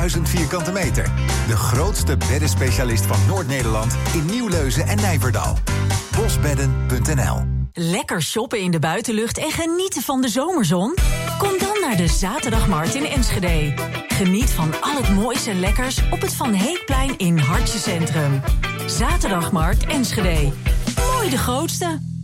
1000 vierkante meter. De grootste beddenspecialist van Noord-Nederland in Nieuwleuzen en Nijverdal. Bosbedden.nl. Lekker shoppen in de buitenlucht en genieten van de zomerzon? Kom dan naar de Zaterdagmarkt in Enschede. Geniet van al het moois en lekkers op het Van Heekplein in Hartje Centrum. Zaterdagmarkt Enschede. Mooi de grootste.